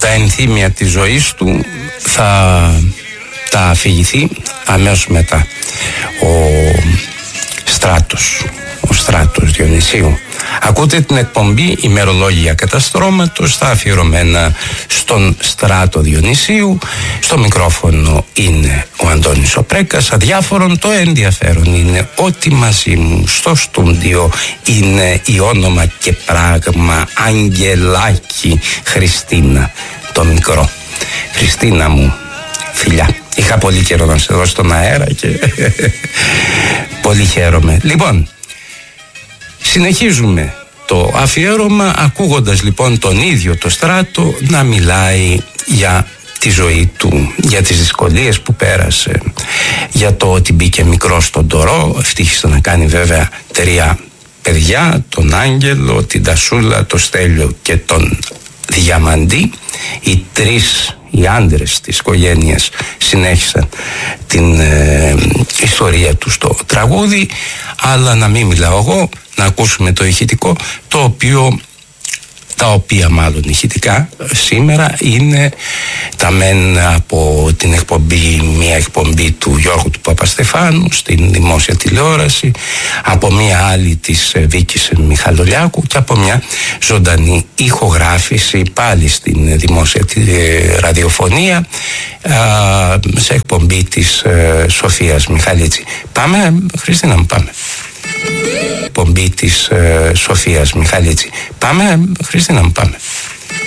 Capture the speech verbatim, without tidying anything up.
τα ενθύμια της ζωής του θα τα αφηγηθεί αμέσως μετά. Ο Στράτος, ο Στράτος Διονυσίου. Ακούτε την εκπομπή ημερολόγια καταστρώματος, τα αφιερωμένα στον Στράτο Διονυσίου. Στο μικρόφωνο είναι ο Αντώνης ο Πρέκας. Αδιάφορον το ενδιαφέρον είναι ότι μαζί μου στο στούντιο είναι η όνομα και πράγμα Αγγελάκι Χριστίνα το μικρό. Χριστίνα μου, φιλιά. Είχα πολύ καιρό να σε δω στον αέρα και πολύ χαίρομαι. Λοιπόν, συνεχίζουμε το αφιέρωμα ακούγοντας λοιπόν τον ίδιο το Στράτο να μιλάει για τη ζωή του, για τις δυσκολίες που πέρασε, για το ότι μπήκε μικρό στον τορό, ευτύχησε να κάνει βέβαια τρία παιδιά, τον Άγγελο, την Τασούλα, τον Στέλιο και τον Διαμαντή. Οι τρεις οι άντρες της οικογένειας συνέχισαν την ε, ιστορία του στο τραγούδι, αλλά να μην μιλάω εγώ, να ακούσουμε το ηχητικό, το οποίο, τα οποία μάλλον ηχητικά σήμερα είναι τα μεν από την εκπομπή, μια εκπομπή του Γιώργου του Παπαστεφάνου στην δημόσια τηλεόραση, από μια άλλη της Βίκης Μιχαλολιάκου και από μια ζωντανή ηχογράφηση πάλι στην δημόσια ραδιοφωνία σε εκπομπή της Σοφίας Μιχαλίτση. Πάμε, Χριστίνα μου, πάμε. Εκπομπή της Σοφίας Μιχαλίτση. Πάμε, Χριστίνα μου, πάμε.